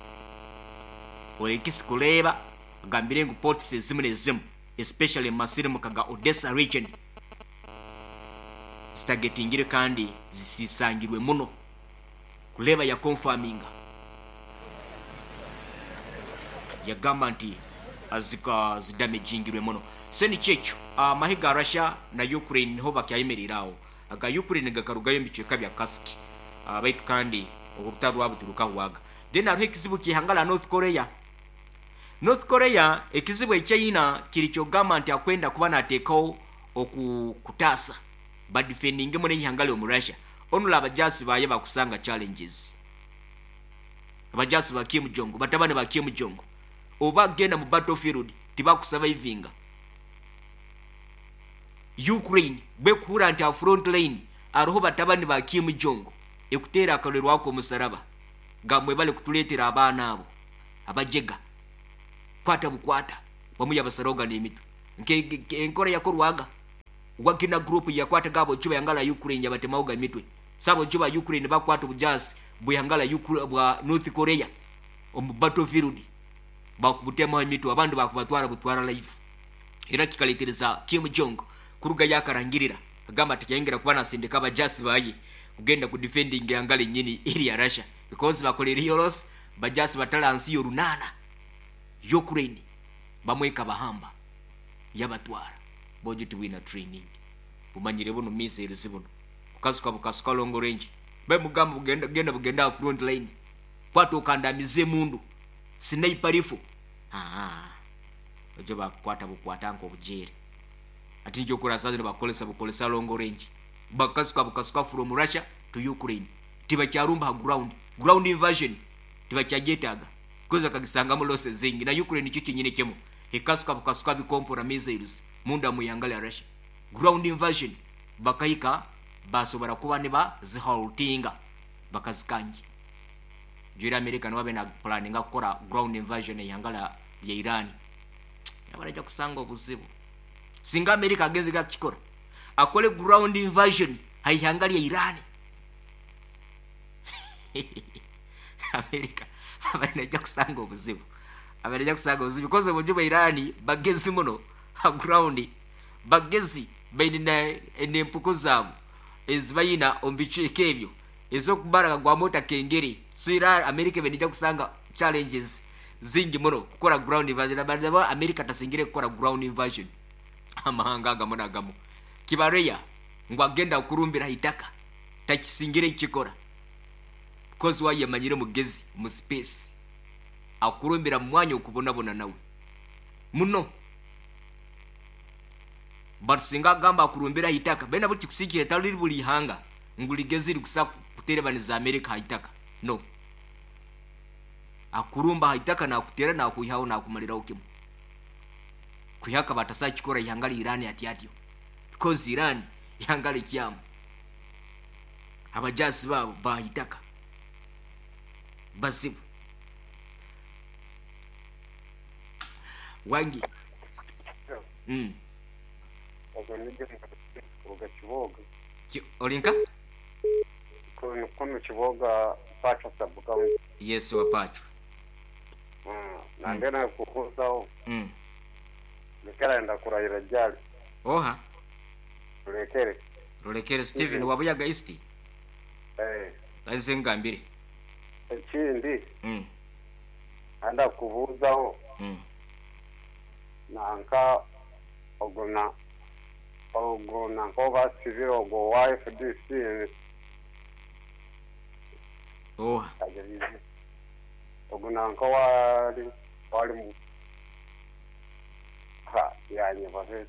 Olekisi Kuleba gambire ngu ports zimune zimu especially masiri mukaga Odessa region stagetingire kandi zisisangirwe muno. Kuleba ya confirminga ya gamba nti azika zidamagingirwe muno seni checho uh, mahiga Russia na Ukraine ho bakyayimerirawo aga Ukraine gakarugayo mbicheka bya Kursk uh, baitu kandi obutaru abuturuka huaga then ari kizibu kihangala North Korea North Korea ekizibu ekyina kiricho gamba nti akwenda kuba na tekao okutasa ba defending mone ihangale mu Russia onula abajasi baye bakusanga challenges abajasi ba Kim Jong batabane ba Kim Jong oba genda mu battlefield tiba kusurvivinga Ukraine bekura nti front line aroho batabani ba Kim Jong ekuteera akalwerwako omusaraba gamwe bale kutuleetera abaana abo abajega kwata bukwata bamuya basaroga n'emitu enkora yakorwaga wagina group yakwata gabo juba yangala Ukraine yabatemauga emitwe sabo juba Ukraine bakwata bujasi buyangala Ukraine bwa North Korea omu battlefield bakubutema emitwe abandu bakubatwara butwara live era kikaletereza Kim Jong kuruga yakarangirira agamba tikyengira kubana sindika bajasi bayi kugenda ku defending yangala nyini iri ya Russia because bakolera yoros bajasi batalansi yorunana Ukraine bamweka bahamba yabatwara boje tuwina training bumanyire buno missiles buno ukasuka bukasuka long range be mugamba bugenda genda bugenda front line kwato kandamize mundu sniper rifle ah ojo bakwata bukwata nko bujere ati njo kura sazo bakolesa bukolesa long range bakasuka bukasuka from Russia to Ukraine tiba cyarumba ground ground invasion tiba cyagetaga koza kagisanga mu lose zingi na Ukraine cyo kinyine cyemo hekasuka bukasuka bikompora missiles munda muyangala Russia ground invasion bakayika basobora kuba ne ba zihaltinga bakazikanji jira America no babena planning akora ground invasion yangala ya Iran yabaraja kusanga obuzibu singa America ageze gakikora akole ground invasion hayihangali ya Iran America abanaja kusanga obuzibu abanaja kusanga obuzibu because obujuba Iran bagezi muno ha ground bagezi baina enempuko zabo ezibayina ombiche kebyo ezo kubara gwa mota kengeri so Iran America benija kusanga challenges zingi muno kukora ground invasion abadaba America tasingire kukora ground invasion amahanga agamona gamo kibareya ngwagenda okurumbira hitaka takisingire ikikora because waye manyire mugezi mu space akurumbira mwanya okubonabona nawe muno but singa gamba akurumbira hitaka bena buti kusikire taliri buli hanga nguligezi likusa kuterebaniza America hitaka no akurumba hitaka na kutera na kuihawo na kumalira okimu kuyaka batasa chikora yangali Iran ati atyo because Iran yangali kyamu abajasi babo bahitaka basibu wangi mm ogonije kuruga kiboga olinka kono kono kiboga pacha sabuka yes wa pacha mm na ndena kukozao mm lekera enda kurayira jali oha lekere lekere Steven wabuyaga east eh azenga mbiri ekindi mm anda kubuzaho mm nanka ogona ogona ko basivira ogo wa F D C oha ajalize ogona nko wali wali mu ha yanye bafete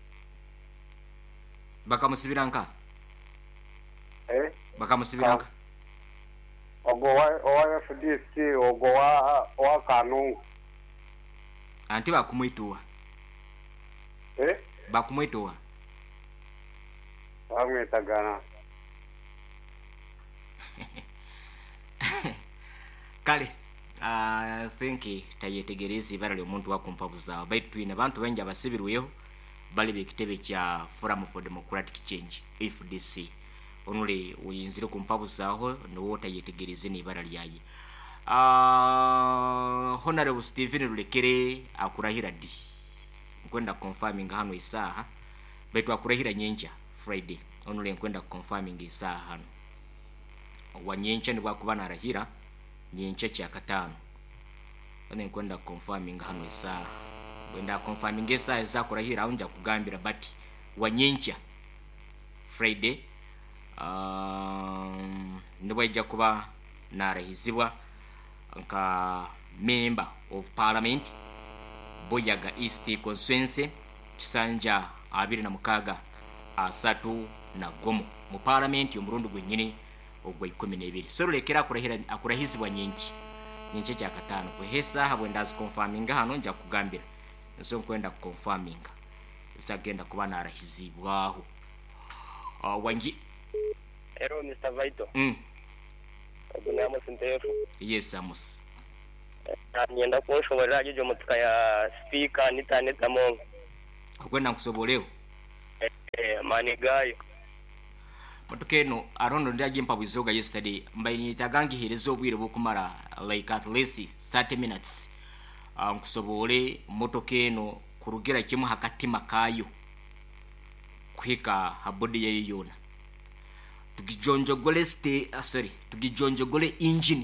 bakamusibiranka eh bakamusibiranka ogo wa wa F D C ogo wa wa kanungu anti bakumwituwa eh bakumwituwa bamwetagana kale I think tayetegerezi barali omuntu wakumpabuza baitu ina bantu benja basibirweho bali bekitebe kya Forum for Democratic Change F D C onule uyinzire kumpabuzaho no tayetegerezi ni barali yayi ah uh, Honorable Steven Rulekere akurahira di nkwenda confirming hano isaha baitu akurahira nyenja Friday onule nkwenda confirming isaha hano wanyencha ni bakubana arahira nyencha kya katano ane nkwenda confirming hano isaha wenda confirming isaha za kurahira unja kugambira but wanyencha Friday um ndibwa ija kuba narahizibwa nka member of parliament Boyaga East constituency kisanja abiri na mukaga asatu na gomo mu parliament yomurundo gwenyine ogwa ikumi na ibiri so lekera kurahira akurahizibwa nyingi nyingi cya katano kwehesa habwenda az confirming hano nja kugambira nso nkwenda confirming isagenda kuba narahizibwaho uh, wangi ero Mister Vaito mm Gunamo Sintefu. Yes, Amos. Nyenda kunshoborera jojo mutuka ya speaker nitaneta mongo. Okwenda nkusobolewo. Eh mani gayo. Motoka eno arondo ndiaje mpabuzoga yesterday mbaini tagangihereza obwire bokumara like at least thirty minutes. Uh, nkusobole motoka eno kurugira kimu hakatima kayo kuhika habodi yayo yona. Tugijonjogole ste uh, sorry tugijonjogole engine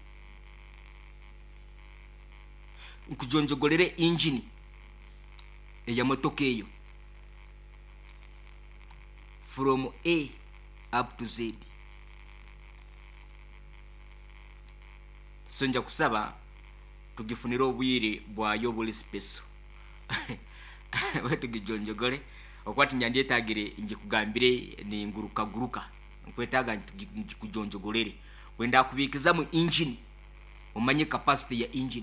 nkujonjogolere engine eya motoka eyo from A up to Z. Sonja kusaba tugifunira obwire bwayo buli special wetu gijonjogole okwati nyandie tagire nje kugambire ni nguruka guruka nkwetaga kujonjogolere wenda kubikiza mu engine umanye capacity ya engine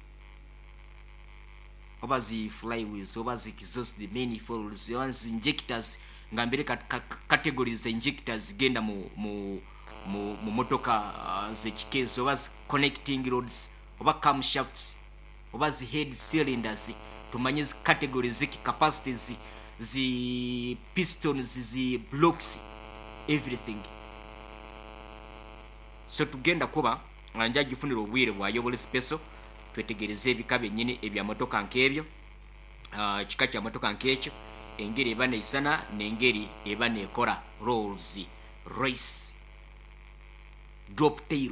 obazi flywheels obazi exhaust the manifolds obazi injectors ngambire categories za injectors genda mu mu mu, mu motoka uh, zechikezo obazi connecting rods oba camshafts obazi head cylinders tumanye zi categories ziki capacities zi pistons zi blocks everything. So tugenda kuba anja gifunira obwire bwayo buli special twetegereze ebikabe nyine ebya motoka nkebyo uh, chika kya motoka nkekyo engeri ebane isana nengeri ebane ekora Rolls Royce drop tail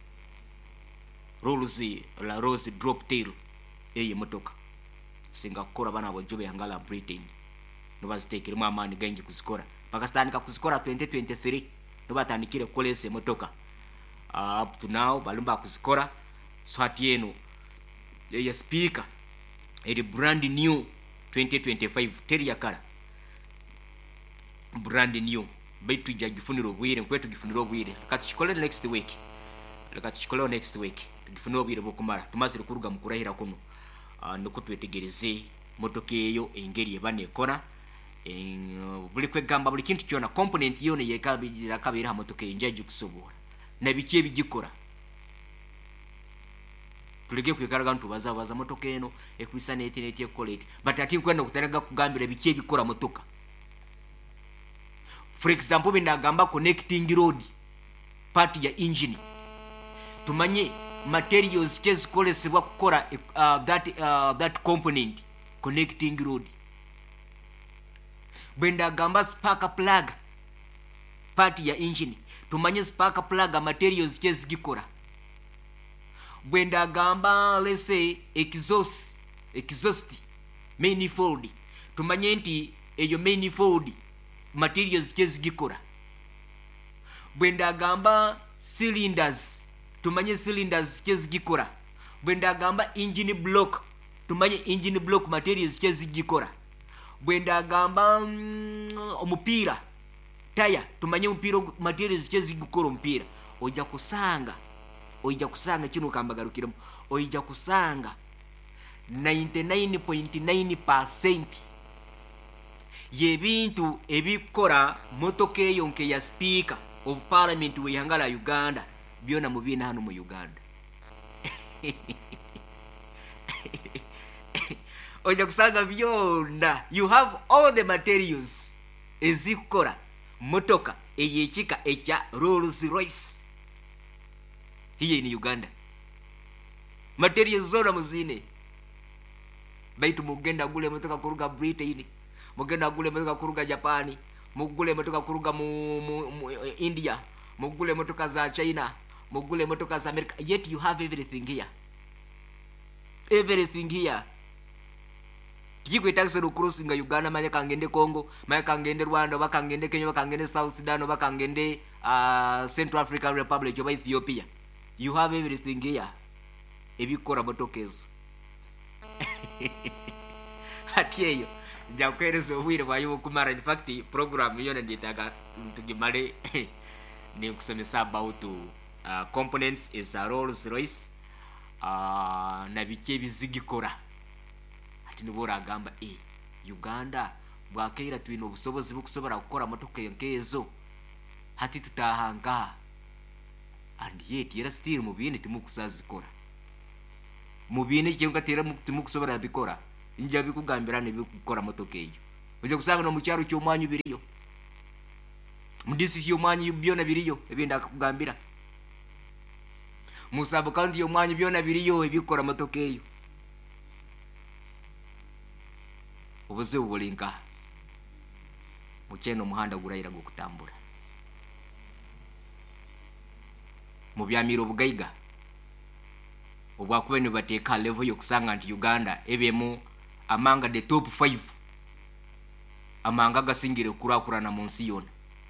Rolls la Rolls drop tail eye motoka singa kukora bana bojobe hangala Britain nobaziteekere mu amani gangi kuzikora pakastandika kuzikora twenty twenty-three nobatandikire kolese motoka uh, up to now balumba kuzikora so hatieno ya speaker eri brand new twenty twenty-five teri yakara brand new baitu jagifunira obwire nkwetu gifunira obwire kati chikole next week lekati chikole next week gifunira obwire bokumara tumazire kuruga mukurahira kuno uh, nokutwetegereze motoka eyo engeri ebane ekora en uh, buli kwegamba buli kintu kyona component yone yekabira kabira ha motoka enjaje kusobora na bikie bigikora tulege kwikaraga ntubaza baza motoka eno ekwisa ne internet ekolete but ati nkwenda kutaraga kugambira bikie bikora motoka. For example bindagamba connecting road part ya engine tumanye materials chezikolesebwa kukora uh, that uh, that component connecting road. Bindagamba spark plug part ya engine tumanye spark plug materials chezigikora. Bwendagamba let's say exhaust exhaust manifold tumanye nti eyo manifold materials chezigikora. Bwendagamba cylinders tumanye cylinders chezigikora. Bwendagamba engine block tumanye engine block materials chezigikora. Bwendagamba mm, omupira tire tumanye omupira materials chezigikora omupira oja kusanga oija kusanga kino kambagarukiramo oija kusanga ninety-nine point nine percent yebintu ebikora motoka eyo nke ya speaker of parliament we hangala Uganda byona mubina hano mu Uganda. Oija kusanga byona you have all the materials ezikora motoka eyechika echa Rolls Royce hiye ni Uganda. Materials zona muzine baitu mugenda gule motoka kuruga Britain, mugenda gule motoka kuruga Japani, mugule motoka kuruga mu, mu, mu India, mugule motoka za China, mugule motoka za America, yet you have everything here. Everything here. Kijikwe taxi no crossing Uganda manya kangende Congo, manya kangende Rwanda, bakangende Kenya, bakangende South Sudan, bakangende uh, Central African Republic of Ethiopia. You have everything here. Ebikora motokezo. Hatiyeyo jakwerezo obwire bwayo kumara. In fact program yone nditaga tugimale ni kusomesa about uh, components is a Rolls Royce uh, na bikie bizigikora ati nibora agamba e Uganda bwakeira twino obusobozi bukusobora gukora motoka yonkezo hati tutahanga and yet era still mu bindi timukusazikora mu bindi kyenga tera timukusobora bikora inja bikugambira ne bikukora motoka eyo oje kusanga no mu kyaro ky'omwanyu biriyo mu district y'omwanyu byona biriyo ebinda akugambira mu sub county y'omwanyu byona biriyo ebikora motoka eyo obuze ubulinka mukyeno muhanda gurayira gukutambura mu byamiro bugaiga obwakuba ne bateeka level yokusanga nti Uganda ebemu amanga the top five amanga gasingire kurakurana mu nsi yona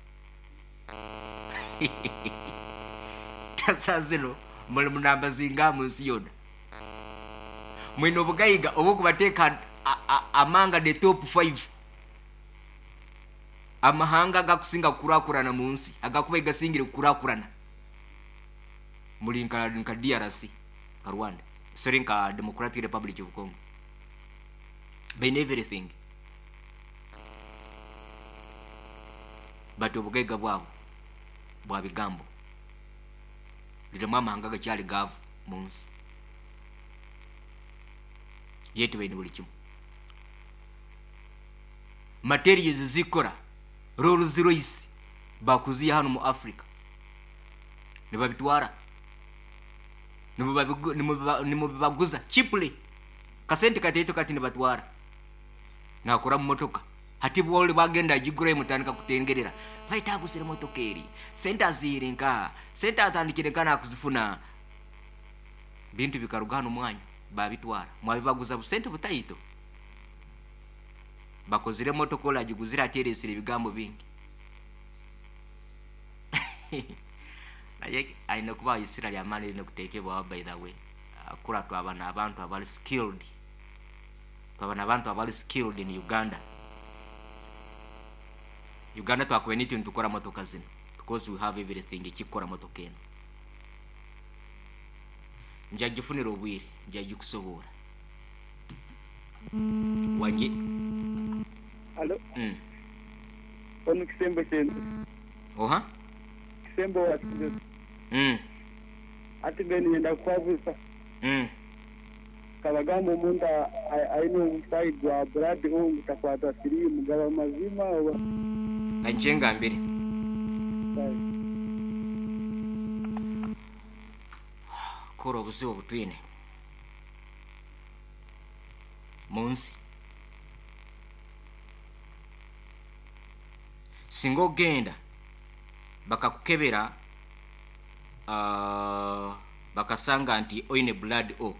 tasazino muli munamba zinga mu nsi yona mwino bugaiga obukubateeka amanga the top five amahanga gakusinga kurakurana mu nsi agakuba gasingire kurakurana mulinka nka D R C ka Rwanda sorry nka Democratic Republic of Congo in everything but obugaiga bwabo bwa bigambo lirema amahanga gakyali gavu mu nsi yeti bene buli kimu materials zikora Rolls Royce bakuziya hano mu Africa ne babitwara ne mu baguza cheaply kasente kateto kati ne batwara nakora mu motoka hati bwole bagenda jigure mutandika kutengerera vaita kusire motoka eri senta zirenka senta atandikire kana kuzifuna bintu bikaruga hano mwanyu babitwara mwabibaguza busente butayito bakozire motoka ola jiguzira ateresire bigambo bingi naye aina kuba yisira lya mali ne kutekebwa by the way akura tu abana abantu abali skilled abana abantu abali skilled in Uganda Uganda to akweniti ntukora motoka zino because we have everything ikikora motoka eno njagifunira obwire njagikusobora wanje Hello. Mm. Onu kisembo chendo. Oha? Kisembo wasize. Mm. Ati gani nenda kwavusa. Mm. Kabagambo munda aino mside wa brad home takwata siri mugaba mazima wa. Kanjenga mbere. Koro obuzibu butwine. Munsi. Singo genda bakakukebera uh, bakasanga anti oine blood o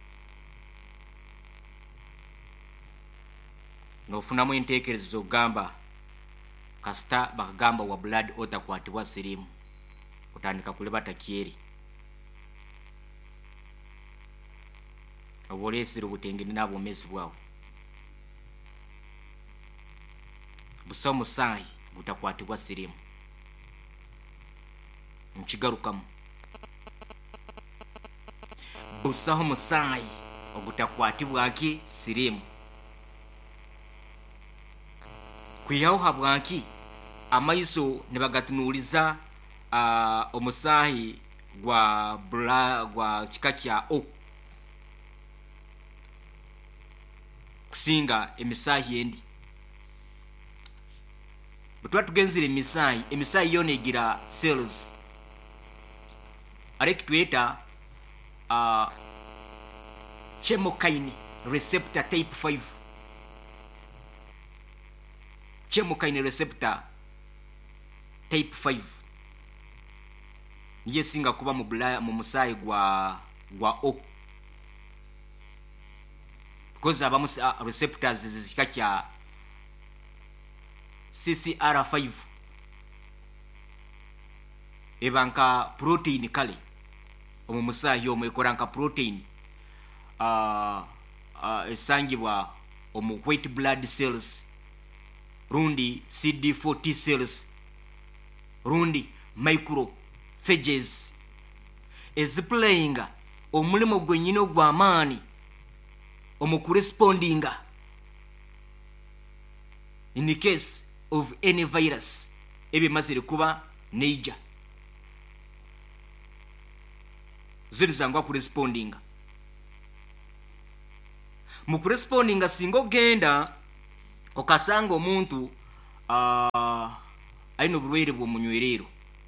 nofunamu entekerezo gamba kasita bakagamba wa blood o takwatibwa sirimu kutandika kulebata kieri obolesire butengene nabo mezi bwawe busomo sai gutakwatibwa sirimu nkigarukamu busaho musai ogutakwatibwa ki sirimu kuyaho habwaki amaiso nebagatunuliza uh, omusahi gwa bla gwa kikakya o kusinga emisahi endi butwa tugenzire emisai emisai yone igira cells arek tweta uh, chemokine receptor type five chemokine receptor type five niye singa kuba mu bula mu musai gwa gwa o because aba musa receptors zizikakya C C R five ebanka protein kale omu musayi omu ekoranka protein uh, uh, esangibwa omu white blood cells rundi C D four T cells rundi microphages eziplayinga omulimo gwenyine ogw'amaani omu correspondinga in the case of any virus ebe mazire kuba neija ziri zangwa ku respondinga mu ku respondinga singa ogenda okasanga omuntu uh, ayina obulwaire bw'omunywerero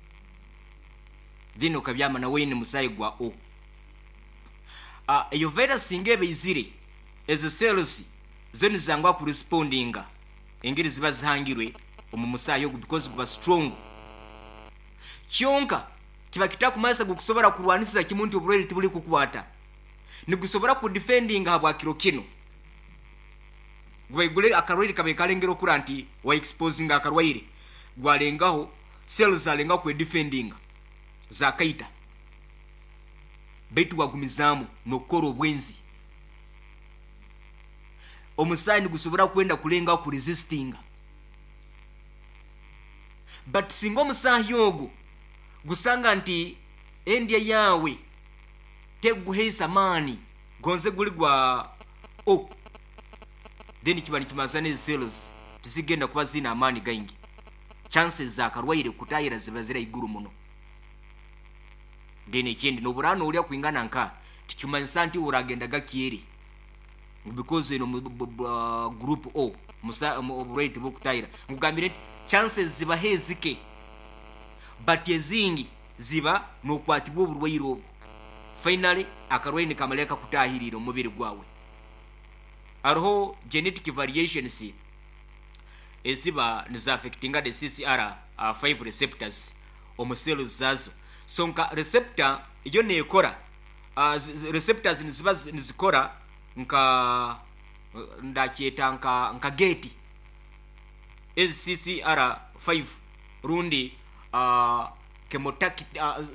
then okabyama nawe yine musayi gwa o uh, eyo virus singa ebeizire ezo cells zoni zangwa ku respondinga engeri ziba zihangirwe omu musayi ogwo because guba strong kyonka kiba kitakumanyisa gukusobora kurwanisiza kimu nti obulwaire tibuli kukwata nigusobora ku defending habwa kiro kino gwaigule akarwaire kabe kalengero kura nti wa exposing akarwaire gwalengaho cells alenga ku defending zakaita betu wagumizamu nokoro obwenzi omusayi gusobora kwenda kulenga ku resisting but singo omusayi ogwo gusanga nti endya yawe teguheisa mani gonze guli gwa o then kiba nikimaza ne cells tizigenda kuba zina amani gaingi chances za karwaire kutayira ziba zira iguru muno then ikindi no burano uli kwingana nka tikimanyisa nti uragenda gakieri because ino uh, group O musa operate um, bukutayira mugambire chances ziba hezike but yezingi ziba no kwatibwa obulwaire obwo finally akarwaine kamaleka kutahirira omubiri gwawe aroho genetic variations eziba niza affecting the C C R five uh, receptors omu cells zazo so nka receptor iyo nekora uh, receptors niziba nizikora nka ndakyeta nka nka gate is C C R five rundi uh, chemotaki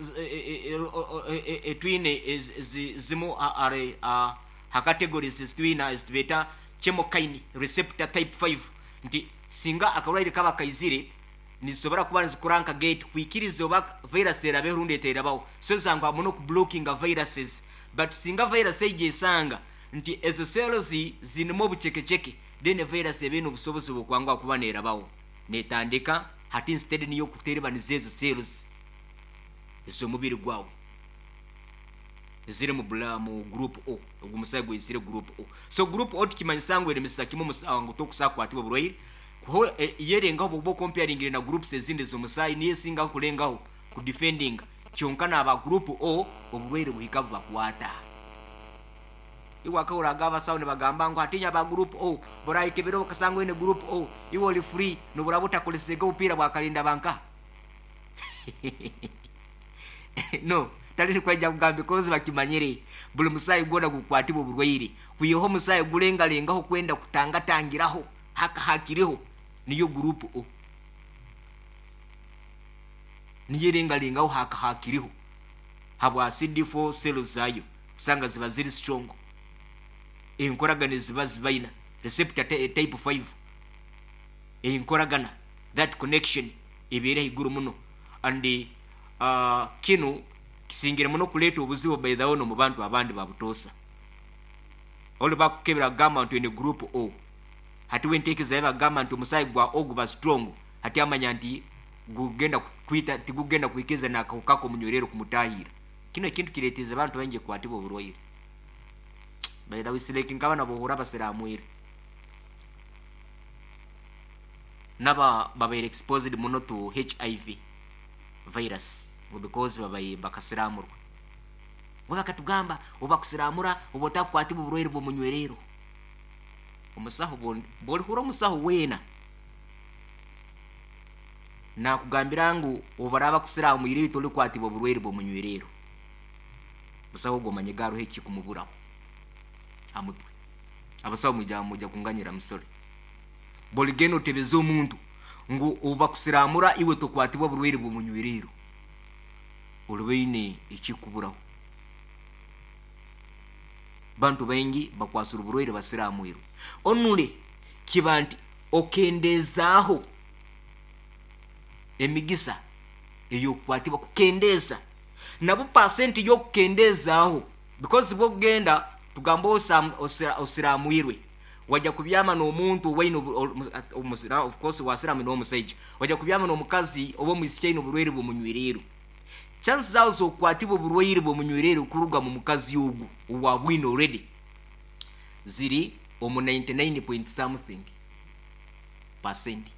etwine zimo are ha categories twina is beta chemokine receptor type five nti singa akarwaire kaba kaizire nisobora kuba nzikuranka gate kwikiriza oba virus erabe rundi eterabaho so zangwa muno ku blocking of viruses but singa virus eje sanga nti ezo cells zinimo buchekecheke then virus ebino busobozi bokwangwa kuba nerabaho netandika hati instead niyo kutereba nizezo cells ezo mubiri gwawe zire mu bla mu group O ogumusago isire group O so group O tikimanyisangwe remisa kimo musango tokusakwa ati obulwaire ko e, yerenga bo comparing na groups ezinde zo musayi niye singa kulengaho ku defending kyonkana aba group O obulwaire buhika bakwata iwaka uragaba sound bagamba ngo atinya ba group O borai kebero kasango ine group O iwo li free no burabuta kulisega upira bwakalinda banka no tali kwaja kugambe kozi bakimanyire buli musayi gona gukwatibo burwaire kuyeho musayi gulenga lengaho kwenda kutanga tangiraho haka hakiriho niyo group O niye lenga lengaho haka hakiriho habwa C D four cells zayo sanga ziba ziri strong enkoragana ziba zibaina receptor type five enkoragana that connection ibere iguru muno and uh, kino kisingire muno kuleta obuzibu baidhawo no mu bantu abandi babutosa oli bakukebera gama ntu ene group O hati wentekeza eba gama ntu musayi gwa O guba strong hati amanya nti gugenda kwita tigugenda kuikeza na kakako munyorero kumutahira kino kintu kireteze abantu benje kwatibo burwaire baidhawo sileki nkabana bohura basiramuire naba baba exposed muno to H I V virus because babaye bakasiramurwa waba katugamba oba kusiramura obota kwatibu burwaire bwo munywerero omusaho bondi boli huro musaho wena na kugambirangu obaraba kusiramuyire bitoli kwatibu burwaire bwo munywerero musaho gomanye garo heki kumuburaho amutwe abasawo mujya mujya kunganyira musore boli geno tebezo umuntu ngo oba kusiramura iwe to kwatibu burwaire bwo munywerero ulweine ikikuburaho bantu bengi bakwasura burwaire basiramuiro onule kibanti okendezaho emigisa eyo kwatiba kukendeza nabo percent yo kukendezaho because bogenda tugambo osam osiramuirwe wajja kubyama no muntu waino of course wasiramu no musaiji wajja kubyama no mukazi obo musikyaino burwaire bwo munywiriro chances zawo zokukwatibwa oburwaire bw'omunywere okuruga mu mukazi ogu owabwine already ziri omu ninety-nine point something percent.